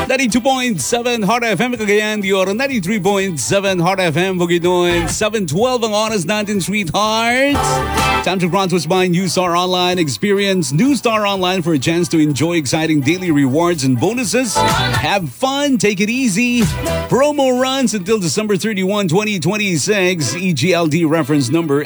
92.7 Hot FM Cagayan de Oro, 93.7 Hot FM Bukidnon, 7:12 ang oras natin, sweethearts. Time to brought to us by New Star Online. Experience New Star Online for a chance to enjoy exciting daily rewards and bonuses. Have fun, take it easy. Promo runs until December 31, 2026. EGLD reference number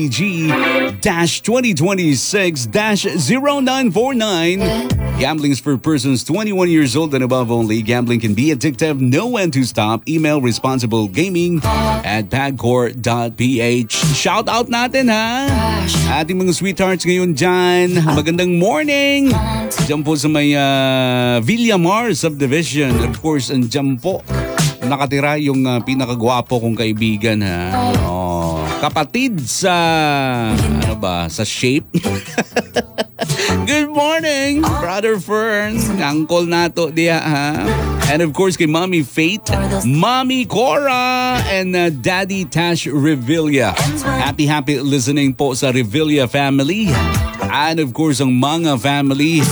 MKTG-2026-0949. Gambling is for persons 21 years old and above only. Gambling can be addictive. Know when to stop. Email responsiblegaming@pagcor.ph. Shout out natin ha. Ating mga sweethearts ngayon dyan. Magandang morning. Diyan po sa may Villamar Subdivision. Of course, andyan po nakatira yung pinakagwapo kong kaibigan ha. Oh, kapatid sa sa shape. Good morning, Brother Fern. Uncle nato diya ha. And of course kay Mommy Faith, Mommy Cora, and Daddy Tash Revilla. Happy listening po sa Revilla family. And of course ang mga family.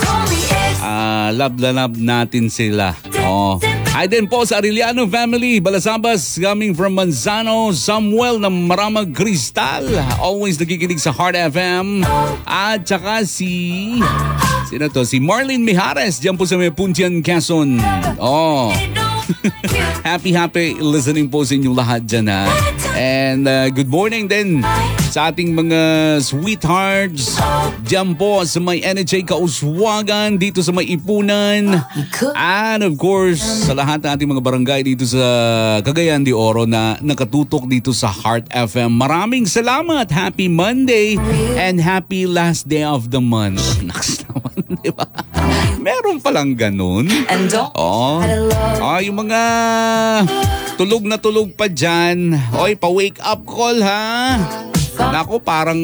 Love na love natin sila. Oh. Hi din po sa Arellano family, Balasabas, coming from Manzano, Samuel ng Maramag Cristal. Always nakikinig sa Heart FM. At saka si Marlene Mijares, dyan po sa may Puntian, Quezon. Oh. happy listening po sa inyong lahat dyan ha. And good morning din sa ating mga sweethearts dyan po sa may NHA Kauswagan, dito sa may Ipunan. And of course sa lahat ng ating mga barangay dito sa Cagayan de Oro na nakatutok dito sa Heart FM. Maraming salamat. Happy Monday and happy last day of the month. Naks naman, di ba? Meron palang ganun. Oh, yung mga tulog na tulog pa dyan. Oy, pa-wake up call ha. Nako, parang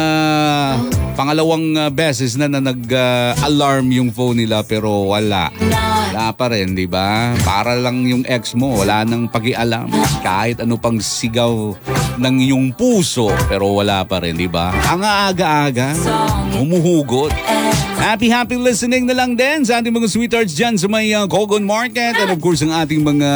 pangalawang beses na nag-alarm yung phone nila pero wala. Wala pa rin, di ba? Para lang yung ex mo, wala nang pag-ialam. Kahit ano pang sigaw ng iyong puso, pero wala pa rin, di ba? Ang aga-aga, humuhugot. Happy listening na lang din sa ating mga sweethearts dyan sa may Cogon Market. And of course, ang ating mga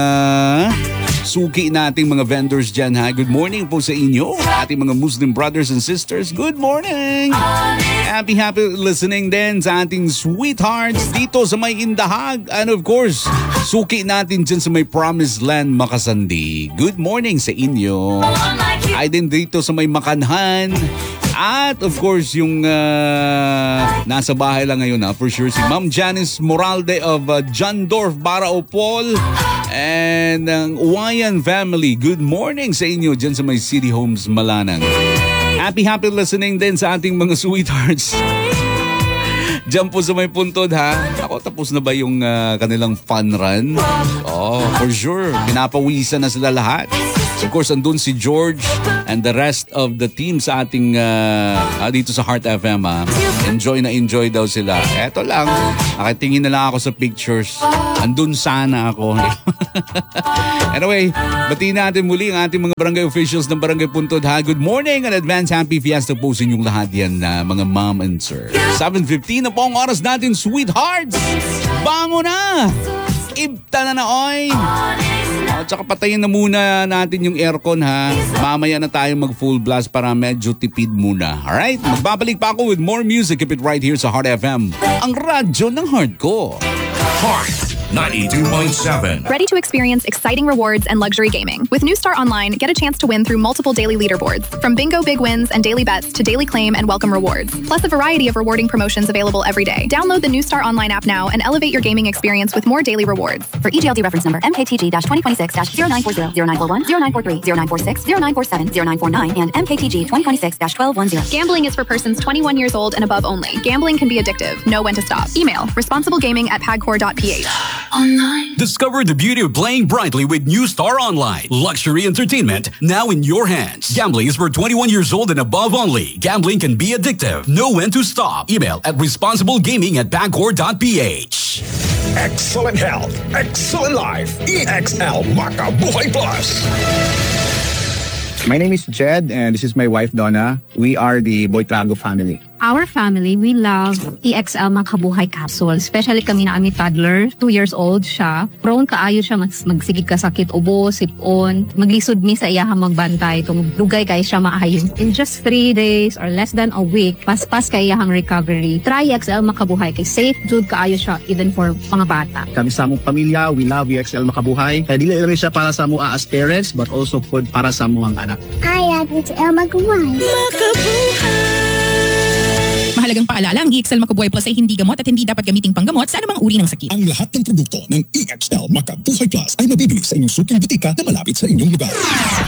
suki nating mga vendors dyan ha. Good morning po sa inyo, ating mga Muslim brothers and sisters. Good morning! Happy listening din sa ating sweethearts dito sa may Indahag. And of course, suki natin dyan sa may Promised Land, Makasandi. Good morning sa inyo. Ay din dito sa may Makanhan. At of course, yung nasa bahay lang ngayon for sure, si Ma'am Janice Moralde of John Dorf, Baraopol. And ang Uwayan family, good morning sa inyo dyan sa may City Homes, Malanang. Happy listening din sa ating mga sweethearts. Diyan po sa may Puntod ha. Ako, tapos na ba yung kanilang fun run? Oh, for sure. Pinapawisan na sila lahat. Of course, andun si George and the rest of the team sa ating dito sa Heart FM ha. Enjoy daw sila. Eto lang, nakatingin na lang ako sa pictures. Andun sana ako. Anyway, batiin natin muli ang ating mga barangay officials ng Barangay Puntod ha. Good morning and advance happy fiesta po sa inyong lahat yan mga mom and sir. 7:15 na po ang oras natin, sweethearts! Bango na! Ibta na oy! At saka patayin na muna natin yung aircon ha. Mamaya na tayo mag full blast para medyo tipid muna. Alright? Magbabalik pa ako with more music. Keep it right here sa Heart FM. Ang radyo ng heart ko. Heart 92.7. Ready to experience exciting rewards and luxury gaming? With New Star Online, get a chance to win through multiple daily leaderboards, from bingo big wins and daily bets to daily claim and welcome rewards, plus a variety of rewarding promotions available every day. Download the New Star Online app now and elevate your gaming experience with more daily rewards. For EGLD reference number MKTG-2026-0940, 0941, 0943, 0946, 0947, 0949, and MKTG 2026-1210. Gambling is for persons 21 years old and above only. Gambling can be addictive. Know when to stop. Email responsiblegaming@pagcor.ph. Online. Discover the beauty of playing brightly with New Star Online. Luxury entertainment now in your hands. Gambling is for 21 years old and above only. Gambling can be addictive. Know when to stop. Email at responsiblegaming@pagcor.ph. Excellent health, excellent life. EXL Maka Buhay Plus. My name is Jed and this is my wife Donna. We are the Boytrago family. Our family, we love EXL Makabuhay capsule. Especially kami na kami toddler, 2 years old siya. Prone kaayo siya magsigig kasakit, ubo, sipon. Maglisod mi sa iyahang magbantay. Kung lugay kayo siya maayo. In just 3 days or less than a week, paspas kay iyahang recovery. Try EXL Makabuhay kay safe jud kaayo siya even for mga bata. Kami sa among pamilya, we love EXL Makabuhay. Kaya dili lang siya para sa mga as parents, but also food para sa mga anak. I love EXL Makabuhay. Mahalagang paalala, ang EXL Makabuhay Plus ay hindi gamot at hindi dapat gamiting panggamot sa anumang uri ng sakit. Ang lahat ng produkto ng EXL Makabuhay Plus ay mabibili sa inyong suking butika na malapit sa inyong lugar.